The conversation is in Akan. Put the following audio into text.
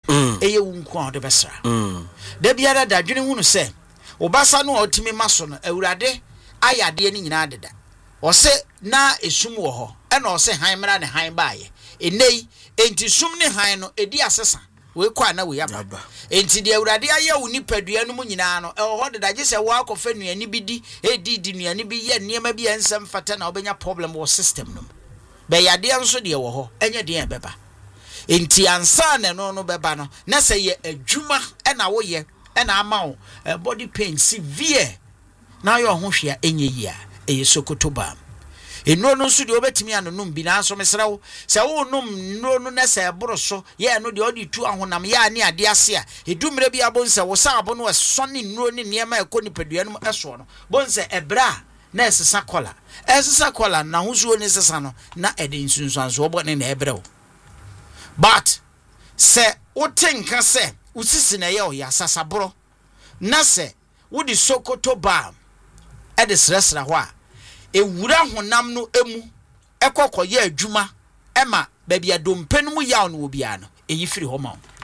eye wo nko de besra da biara da dwene hu no se obasa no otimi maso no awurade ayade ni nyina deda o se na esum wo ho e na o se han mra ne han baaye enei enti sum ne han no edi asesa we kwa na we yaba enti de awurade aye wo nipadua no mu nyina no e ho deda je se wo akofa nuani bi di edi nuani bi ye niema bi ensem fata na obenya problem wo system no be yade nso de wo ho enye de beba enti ansa na no beba no na se ye adwuma e na wo ye e na ama wo body pain severe na yo ho hwea enye yia e Sokoto bam eno no nso de obetimi anonum bi na so mesra wo se wo num no no na se boroso ye no de odi tu ahonam ya ne ade ase a edumre bi abonse wo sa abo no esone no ne niema ekoni padua no eso no bonse ebra na esesa kola na huzuo ne sesa no na ede nsunsuanso obo ne na ebrɛ but se wotenka se usisi na ye o ya sasaboro na se wo di Sokoto bam ede sresra ho a ewura honam no emu ekokoye adwuma ema ba bia dompe no mu yaw no obi ano eyi firi ho ma